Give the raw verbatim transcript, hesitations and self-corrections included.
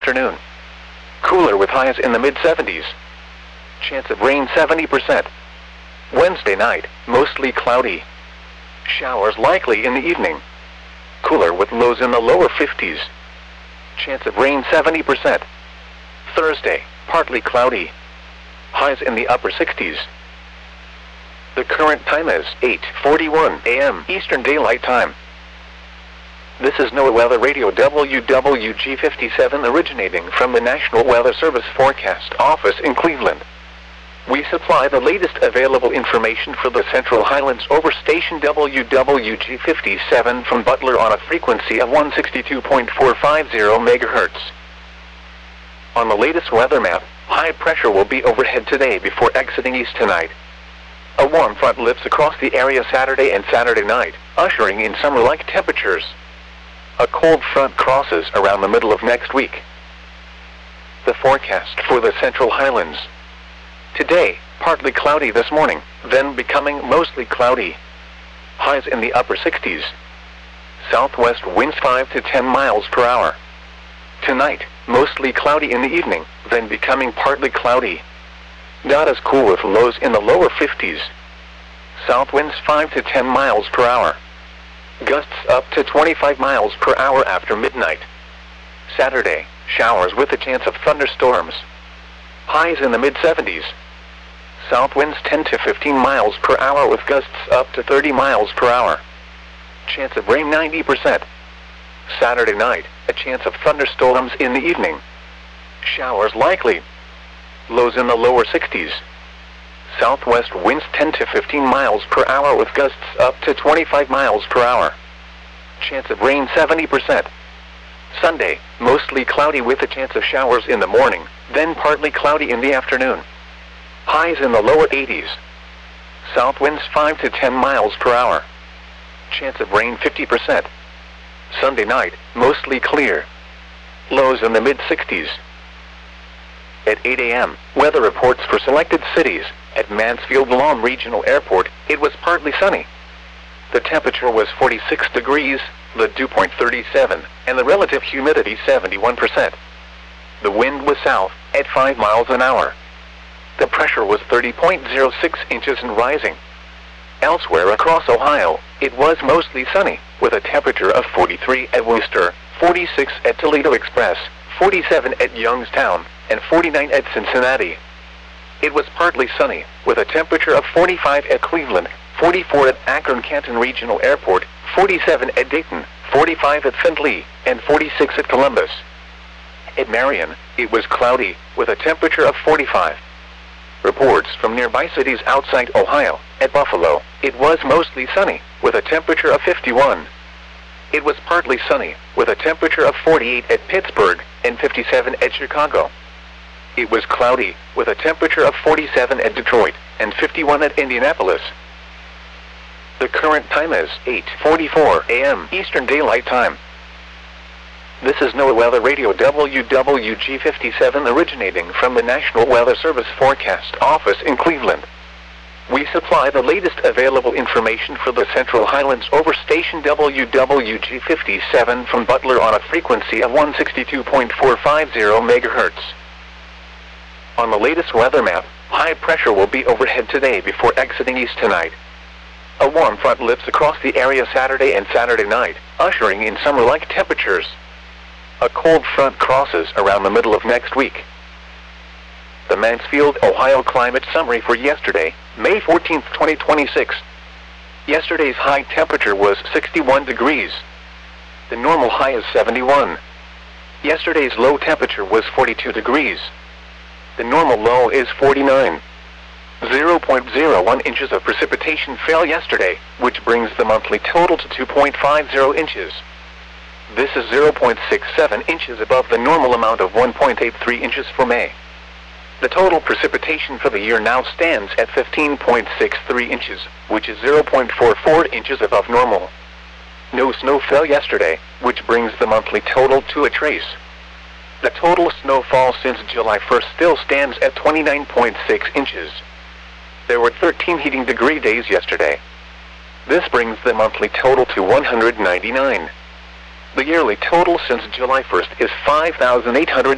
Afternoon. Cooler with highs in the mid seventies. Chance of rain seventy percent. Wednesday night, mostly cloudy. Showers likely in the evening. Cooler with lows in the lower fifties. Chance of rain seventy percent. Thursday, partly cloudy. Highs in the upper sixties. The current time is eight forty-one a m Eastern Daylight Time. This is NOAA Weather Radio W W G fifty-seven originating from the National Weather Service Forecast Office in Cleveland. We supply the latest available information for the Central Highlands over station W W G fifty-seven from Butler on a frequency of one sixty-two point four five zero megahertz. On the latest weather map, high pressure will be overhead today before exiting east tonight. A warm front lifts across the area Saturday and Saturday night, ushering in summer-like temperatures. A cold front crosses around the middle of next week. The forecast for the Central Highlands. Today, partly cloudy this morning, then becoming mostly cloudy. Highs in the upper sixties. Southwest winds five to ten miles per hour. Tonight, mostly cloudy in the evening, then becoming partly cloudy. Not as cool with lows in the lower fifties. South winds five to ten miles per hour. Gusts up to twenty-five miles per hour after midnight. Saturday, showers with a chance of thunderstorms. Highs in the mid seventies. South winds ten to fifteen miles per hour with gusts up to thirty miles per hour. Chance of rain ninety percent. Saturday night, a chance of thunderstorms in the evening. Showers likely. Lows in the lower sixties. Southwest winds ten to fifteen miles per hour with gusts up to twenty-five miles per hour. Chance of rain seventy percent. Sunday, mostly cloudy with a chance of showers in the morning, then partly cloudy in the afternoon. Highs in the lower eighties. South winds five to ten miles per hour. Chance of rain fifty percent. Sunday night, mostly clear. Lows in the mid sixties. At eight a m, weather reports for selected cities. At Mansfield-Lawn Regional Airport, it was partly sunny. The temperature was forty-six degrees, the dew point thirty-seven, and the relative humidity seventy-one percent. The wind was south, at five miles an hour. The pressure was thirty point zero six inches and rising. Elsewhere across Ohio, it was mostly sunny, with a temperature of forty-three at Wooster, forty-six at Toledo Express, forty-seven at Youngstown, and forty-nine at Cincinnati. It was partly sunny, with a temperature of forty-five at Cleveland, forty-four at Akron-Canton Regional Airport, forty-seven at Dayton, forty-five at Findlay, and forty-six at Columbus. At Marion, it was cloudy, with a temperature of forty-five. Reports from nearby cities outside Ohio. At Buffalo, it was mostly sunny, with a temperature of fifty-one. It was partly sunny, with a temperature of forty-eight at Pittsburgh, and fifty-seven at Chicago. It was cloudy, with a temperature of forty-seven at Detroit, and fifty-one at Indianapolis. The current time is eight forty-four a m Eastern Daylight Time. This is NOAA Weather Radio W W G fifty-seven originating from the National Weather Service Forecast Office in Cleveland. We supply the latest available information for the Central Highlands over station W W G fifty-seven from Butler on a frequency of one sixty-two point four five zero megahertz. On the latest weather map, high pressure will be overhead today before exiting east tonight. A warm front lifts across the area Saturday and Saturday night, ushering in summer-like temperatures. A cold front crosses around the middle of next week. The Mansfield, Ohio climate summary for yesterday, May fourteenth, twenty twenty-six. Yesterday's high temperature was sixty-one degrees. The normal high is seventy-one. Yesterday's low temperature was forty-two degrees. The normal low is forty-nine. zero point zero one inches of precipitation fell yesterday, which brings the monthly total to two point five zero inches. This is zero point six seven inches above the normal amount of one point eight three inches for May. The total precipitation for the year now stands at fifteen point six three inches, which is zero point four four inches above normal. No snow fell yesterday, which brings the monthly total to a trace. The total snowfall since July first still stands at twenty-nine point six inches. There were thirteen heating degree days yesterday. This brings the monthly total to one hundred ninety-nine. The yearly total since July first is five thousand eight hundred